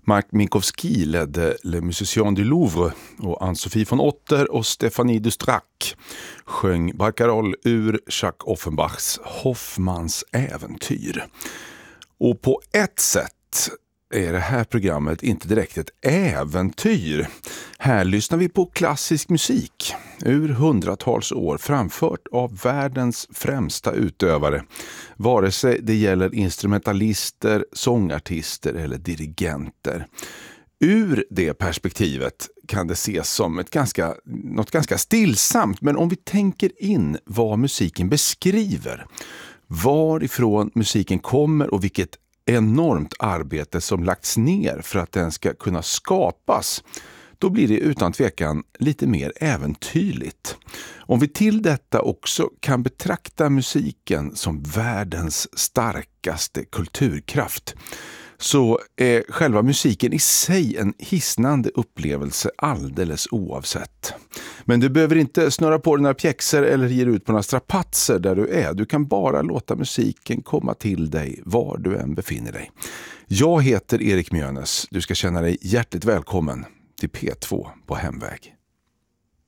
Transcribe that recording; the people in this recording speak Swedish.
Marc Minkowski ledde Les Musiciens du Louvre och Ann-Sofie von Otter och Stéphanie Doustrac sjöng Barcarolle ur Jacques Offenbachs Hoffmanns äventyr. Och på ett sätt är det här programmet inte direkt ett äventyr. Här lyssnar vi på klassisk musik ur hundratals år framfört av världens främsta utövare. Vare sig det gäller instrumentalister, sångartister eller dirigenter. Ur det perspektivet kan det ses som något ganska stillsamt, men om vi tänker in vad musiken beskriver, varifrån musiken kommer och vilket enormt arbete som lagts ner för att den ska kunna skapas, då blir det utan tvekan lite mer äventyrligt. Om vi till detta också kan betrakta musiken som världens starkaste kulturkraft, så är själva musiken i sig en hisnande upplevelse alldeles oavsett. Men du behöver inte snurra på dina pjäxor eller ge ut på några strapatser där du är. Du kan bara låta musiken komma till dig var du än befinner dig. Jag heter Erik Mjönes. Du ska känna dig hjärtligt välkommen till P2 på Hemväg.